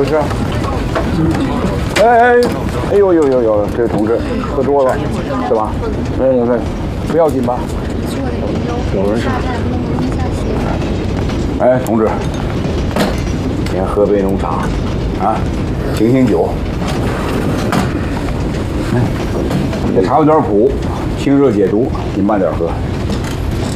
回事？哎，哎呦，这位同志喝多了，是吧？没，不要紧吧？有人是？哎，同志，先喝杯浓茶，啊，醒酒。这茶有点苦，清热解毒，你慢点喝。